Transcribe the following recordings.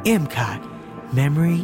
M-Card Memory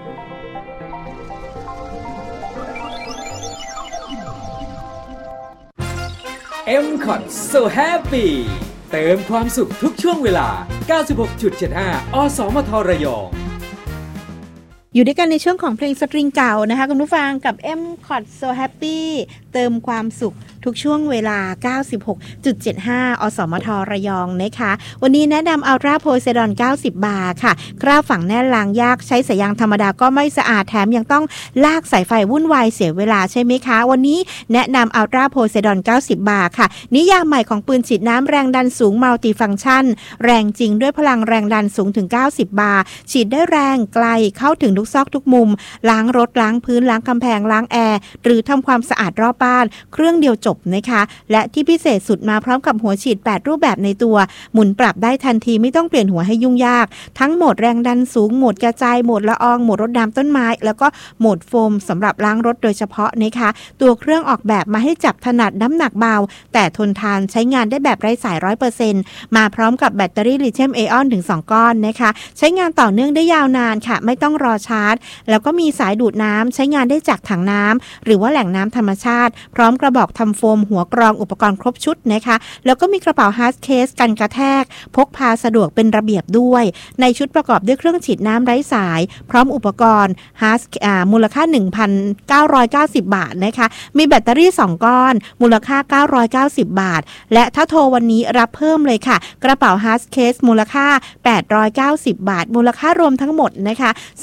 M-Card So Happy เติมความสุขทุกช่วงเวลา 96.75 อสมทระยองอยู่ด้วยกันในช่วงของเพลงสตริงเก่านะคะคุณผู้ฟังกับ M-Card So Happy เติมความสุขทุกช่วงเวลา 96.75 อสมทระยองนะคะวันนี้แนะนำอัลตราโพไซดอน90 บาร์ค่ะคราบฝังแน่นล้างยากใช้สายยางธรรมดาก็ไม่สะอาดแถมยังต้องลากสายไฟวุ่นวายเสียเวลาใช่ไหมคะวันนี้แนะนำอัลตราโพไซดอน90 บาร์ค่ะนิยามใหม่ของปืนฉีดน้ำแรงดันสูงมัลติฟังก์ชันแรงจริงด้วยพลังแรงดันสูงถึง90 บาร์ฉีดได้แรงไกลเข้าถึงทุกซอกทุกมุมล้างรถล้างพื้นล้างกำแพงล้างแอร์หรือทำความสะอาดรอบบ้านเครื่องเดียวจบนะคะและที่พิเศษสุดมาพร้อมกับหัวฉีด8รูปแบบในตัวหมุนปรับได้ทันทีไม่ต้องเปลี่ยนหัวให้ยุ่งยากทั้งโหมดแรงดันสูงโหมดกระจายโหมดละอองโหมดรดน้ำต้นไม้แล้วก็โหมดโฟมสำหรับล้างรถโดยเฉพาะนะคะตัวเครื่องออกแบบมาให้จับถนัดน้ำหนักเบาแต่ทนทานใช้งานได้แบบไร้สาย 100% มาพร้อมกับแบตเตอรี่ลิเธียมไอออนถึง2ก้อนนะคะใช้งานต่อเนื่องได้ยาวนานค่ะไม่ต้องรอชาร์จแล้วก็มีสายดูดน้ำใช้งานได้จากถังน้ำหรือว่าแหล่งน้ำธรรมชาติพร้อมกระบอกทำโฟมหัวกรองอุปกรณ์ครบชุดนะคะแล้วก็มีกระเป๋าฮาร์ดเคสกันกระแทกพกพาสะดวกเป็นระเบียบด้วยในชุดประกอบด้วยเครื่องฉีดน้ำไร้สายพร้อมอุปกรณ์ฮาร์ดมูลค่า 1,990 บาทนะคะมีแบตเตอรี่2ก้อนมูลค่า990 บาทและถ้าโทรวันนี้รับเพิ่มเลยค่ะกระเป๋าฮาร์ดเคสมูลค่า890 บาทมูลค่ารวมทั้งหมดนะคะ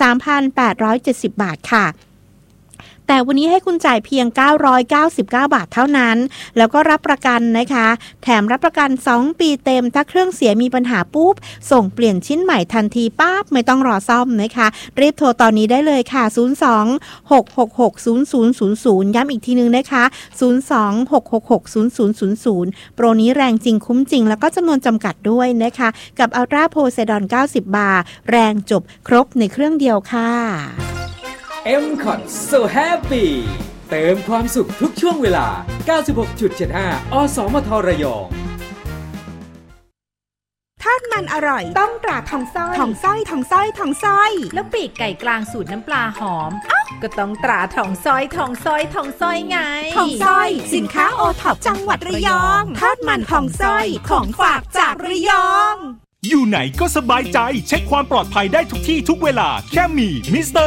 3,870 บาทค่ะแต่วันนี้ให้คุณจ่ายเพียง999 บาทเท่านั้นแล้วก็รับประกันนะคะแถมรับประกัน2ปีเต็มถ้าเครื่องเสียมีปัญหาปุ๊บส่งเปลี่ยนชิ้นใหม่ทันทีปั๊บไม่ต้องรอซ่อมนะคะรีบโทรตอนนี้ได้เลยค่ะ02-666-0000ย้ำอีกทีนึงนะคะ02-666-0000โปรนี้แรงจริงคุ้มจริงแล้วก็จำนวนจำกัดด้วยนะคะกับอัลตราโพไซดอน90 บาร์แรงจบครบในเครื่องเดียวค่ะ M-Card So Happy เติมความสุขทุกช่วงเวลา 96.75 อสมทระยองทอดมันอร่อยต้องตราทองสร้อยทองสร้อยทองสร้อยทองสร้อยแล้วปีกไก่กลางสูตรน้ำปลาหอมก็ต้องตราทองสร้อยทองสร้อยทองสร้อยไงทองสร้อยสินค้าโอท็อปจังหวัดระยองทอดมันทองสร้อยของฝากจากระยองอยู่ไหนก็สบายใจเช็คความปลอดภัยได้ทุกที่ทุกเวลาแค่มีมิสเตอร์